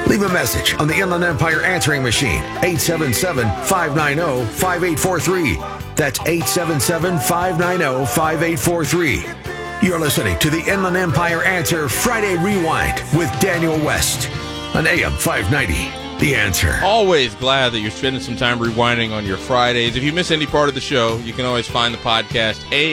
Leave a message on the Inland Empire answering machine, 877-590-5843. That's 877-590-5843. You're listening to the Inland Empire Answer Friday Rewind with Daniel West on AM 590. The Answer. Always glad that you're spending some time rewinding on your Fridays. If you miss any part of the show, you can always find the podcast,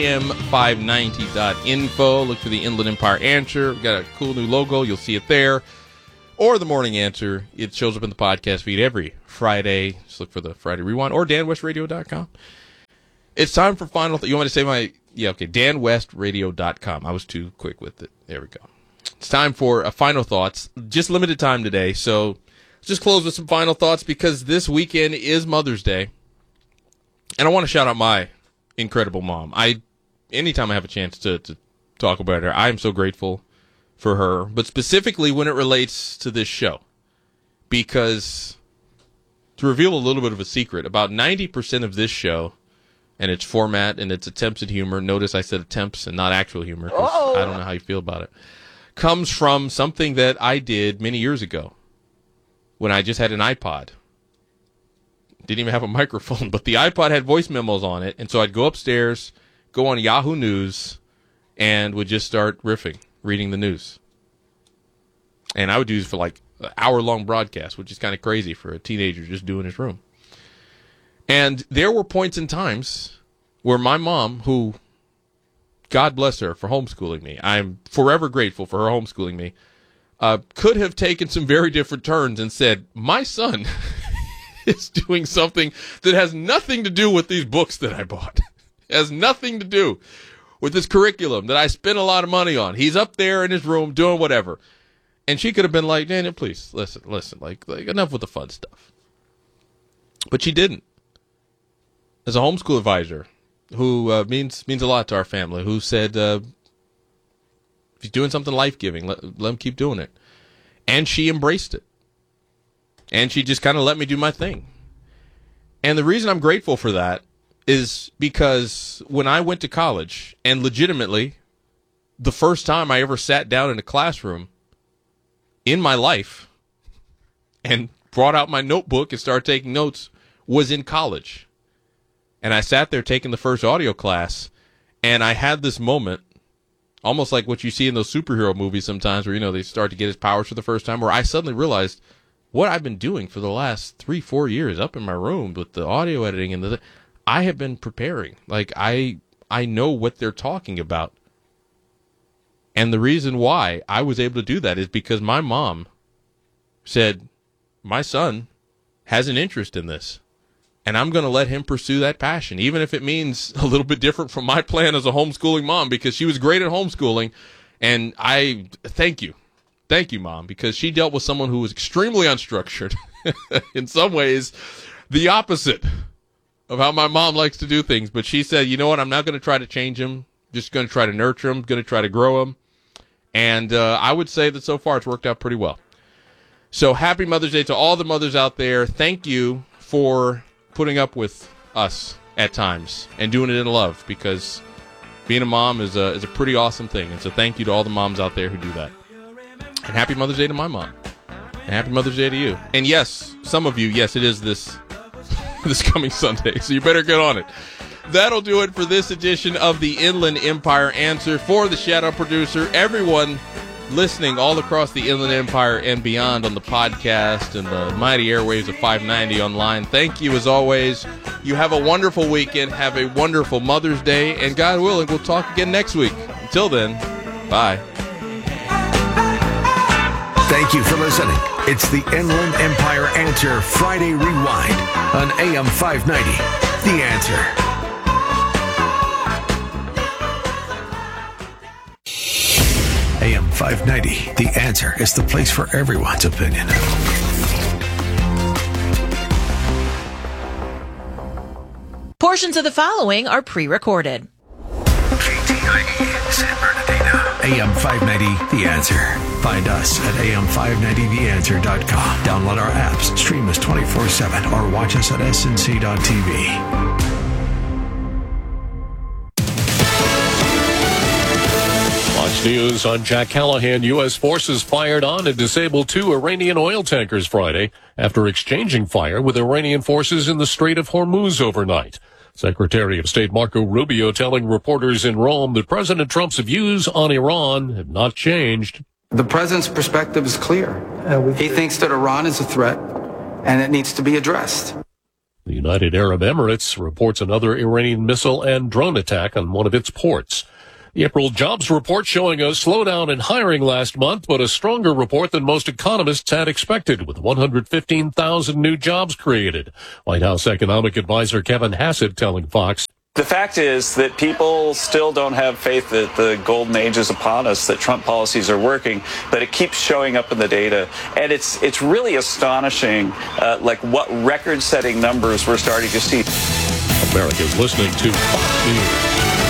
am590.info. Look for the Inland Empire Answer. We've got a cool new logo. You'll see it there. Or the Morning Answer. It shows up in the podcast feed every Friday. Just look for the Friday Rewind or danwestradio.com. It's time for final. You want me to say my... Yeah, okay, danwestradio.com. I was too quick with it. There we go. It's time for final thoughts. Just limited time today, so... Just close with some final thoughts because this weekend is Mother's Day. And I want to shout out my incredible mom. Anytime I have a chance to talk about her, I am so grateful for her. But specifically when it relates to this show. Because to reveal a little bit of a secret, about 90% of this show and its format and its attempts at humor, notice I said attempts and not actual humor, because I don't know how you feel about it, comes from something that I did many years ago. When I just had an iPod. Didn't even have a microphone, but the iPod had voice memos on it, and so I'd go upstairs, go on Yahoo News, and would just start riffing, reading the news. And I would do this for like an hour-long broadcast, which is kind of crazy for a teenager just doing his room. And there were points and times where my mom, who, God bless her for homeschooling me, I'm forever grateful for her homeschooling me, could have taken some very different turns and said, my son is doing something that has nothing to do with these books that I bought. It has nothing to do with this curriculum that I spent a lot of money on. He's up there in his room doing whatever. And she could have been like, Daniel, please, listen, like enough with the fun stuff. But she didn't. As a homeschool advisor who means a lot to our family, who said, if he's doing something life-giving, let him keep doing it. And she embraced it. And she just kind of let me do my thing. And the reason I'm grateful for that is because when I went to college, and legitimately, the first time I ever sat down in a classroom in my life and brought out my notebook and started taking notes was in college. And I sat there taking the first audio class, and I had this moment, almost like what you see in those superhero movies sometimes where, they start to get his powers for the first time, where I suddenly realized what I've been doing for the last 3-4 years up in my room with the audio editing and I have been preparing. Like, I know what they're talking about. And the reason why I was able to do that is because my mom said, my son has an interest in this. And I'm going to let him pursue that passion, even if it means a little bit different from my plan as a homeschooling mom, because she was great at homeschooling. And I thank you. Thank you, Mom, because she dealt with someone who was extremely unstructured. In some ways, the opposite of how my mom likes to do things. But she said, you know what, I'm not going to try to change him. Just going to try to nurture him, going to try to grow him. And I would say that so far it's worked out pretty well. So happy Mother's Day to all the mothers out there. Thank you for putting up with us at times and doing it in love, because being a mom is a pretty awesome thing. And so thank you to all the moms out there who do that. And happy Mother's Day to my mom. And happy Mother's Day to you. And yes, some of you, yes, it is this coming Sunday, so you better get on it. That'll do it for this edition of the Inland Empire Answer. For the Shadow Producer, everyone listening all across the Inland Empire and beyond on the podcast and the mighty airwaves of 590 online, thank you as always. You have a wonderful weekend. Have a wonderful Mother's Day. And God willing, we'll talk again next week. Until then, bye. Thank you for listening. It's the Inland Empire Answer Friday Rewind on AM 590. The Answer. AM 590, The Answer is the place for everyone's opinion. Portions of the following are pre-recorded. KTIE, San Bernardino. AM 590, The Answer. Find us at am590theanswer.com. Download our apps, stream us 24/7, or watch us at snc.tv. News on Jack Callahan. U.S. forces fired on and disabled 2 Iranian oil tankers Friday after exchanging fire with Iranian forces in the Strait of Hormuz overnight. Secretary of State Marco Rubio telling reporters in Rome that President Trump's views on Iran have not changed. The president's perspective is clear. He thinks that Iran is a threat and it needs to be addressed. The United Arab Emirates reports another Iranian missile and drone attack on one of its ports. The April jobs report showing a slowdown in hiring last month, but a stronger report than most economists had expected, with 115,000 new jobs created. White House economic advisor Kevin Hassett telling Fox. The fact is that people still don't have faith that the golden age is upon us, that Trump policies are working, but it keeps showing up in the data. And it's really astonishing, like what record-setting numbers we're starting to see. America's listening to Fox News.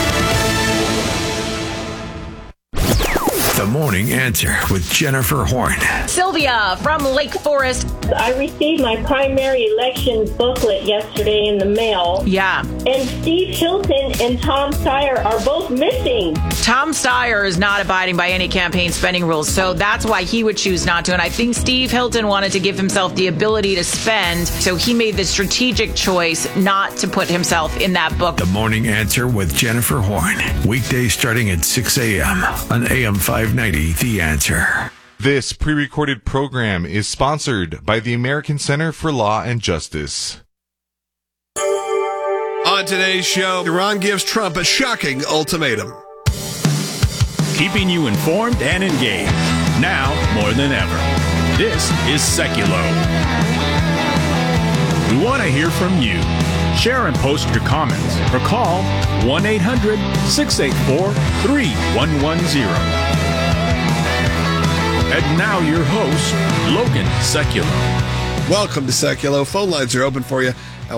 The Morning Answer with Jennifer Horn. Sylvia from Lake Forest. I received my primary election booklet yesterday in the mail. Yeah. And Steve Hilton and Tom Steyer are both missing. Tom Steyer is not abiding by any campaign spending rules, so that's why he would choose not to. And I think Steve Hilton wanted to give himself the ability to spend, so he made the strategic choice not to put himself in that book. The Morning Answer with Jennifer Horn. Weekdays starting at 6 a.m. on AM 590, The Answer. This pre-recorded program is sponsored by the American Center for Law and Justice. On today's show, Iran gives Trump a shocking ultimatum. Keeping you informed and engaged, now more than ever. This is Seculo. We want to hear from you. Share and post your comments or call 1-800-684-3110. And now your host, Logan Seculo. Welcome to Seculo. Phone lines are open for you at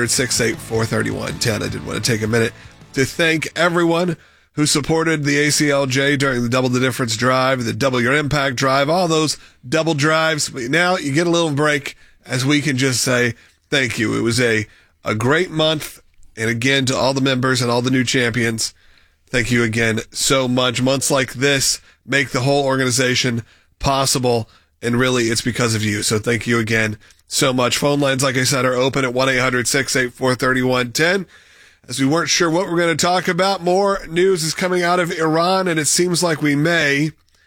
1-800-684-3110. I did want to take a minute to thank everyone who supported the ACLJ during the Double the Difference drive, the Double Your Impact drive, all those double drives. But now you get a little break as we can just say thank you. It was a great month. And again, to all the members and all the new champions, thank you again so much. Months like this make the whole organization possible, and really it's because of you. So thank you again so much. Phone lines, like I said, are open at 1-800-684-3110. As we weren't sure what we're going to talk about, more news is coming out of Iran, and it seems like we may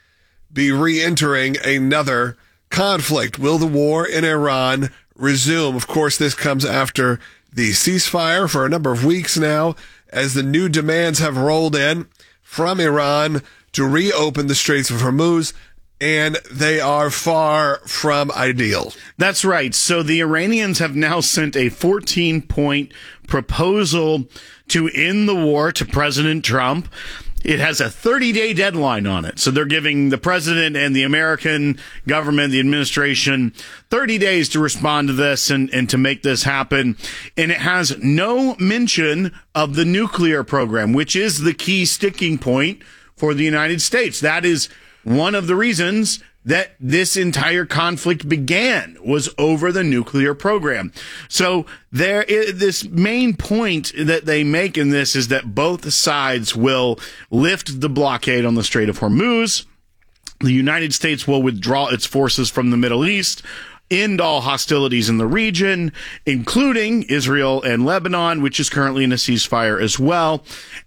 be re-entering another conflict. Will the war in Iran resume? Of course, this comes after the ceasefire for a number of weeks now, as the new demands have rolled in from Iran to reopen the Straits of Hormuz, and they are far from ideal. That's right. So the Iranians have now sent a 14-point proposal to end the war to President Trump. It has a 30-day deadline on it. So they're giving the president and the American government, the administration, 30 days to respond to this and to make this happen. And it has no mention of the nuclear program, which is the key sticking point for the United States. That is one of the reasons that this entire conflict began, was over the nuclear program. So this main point that they make in this is that both sides will lift the blockade on the Strait of Hormuz. The United States will withdraw its forces from the Middle East, end all hostilities in the region, including Israel and Lebanon, which is currently in a ceasefire as well.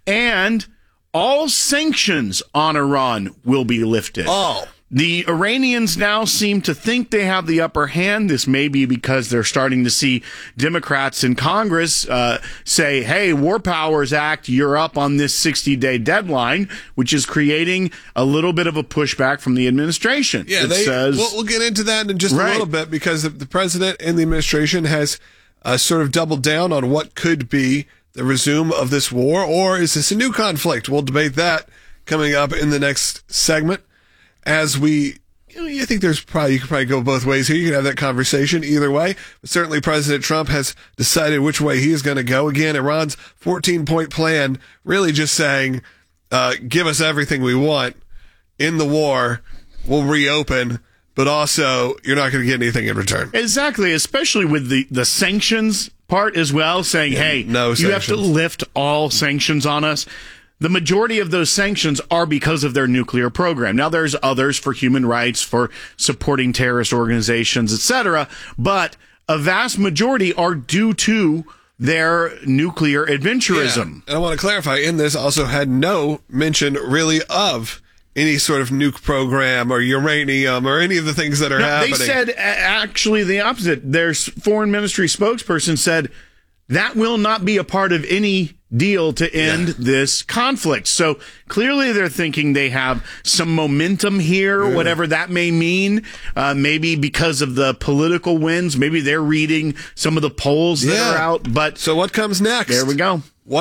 And all sanctions on Iran will be lifted. Oh. The Iranians now seem to think they have the upper hand. This may be because they're starting to see Democrats in Congress say, hey, War Powers Act, you're up on this 60-day deadline, which is creating a little bit of a pushback from the administration. Yeah, we'll get into that in just a little bit, because the president and the administration has sort of doubled down on what could be the resume of this war, or is this a new conflict? We'll debate that coming up in the next segment. As I think you could probably go both ways here. You can have that conversation either way. But certainly President Trump has decided which way he is going to go. Again, Iran's 14-point plan really just saying, give us everything we want in the war. We'll reopen, but also you're not going to get anything in return. Exactly, especially with the sanctions part as well, saying, hey, you have to lift all sanctions on us. the majority of those sanctions are because of their nuclear program. Now, there's others for human rights, for supporting terrorist organizations, etc., but a vast majority are due to their nuclear adventurism. Yeah. And I want to clarify, in this also had no mention really of any sort of nuke program or uranium or any of the things that are happening. They said actually the opposite. Their foreign ministry spokesperson said that will not be a part of any deal to end this conflict. So clearly they're thinking they have some momentum here, whatever that may mean. Maybe because of the political winds. Maybe they're reading some of the polls that are out. But so what comes next? There we go.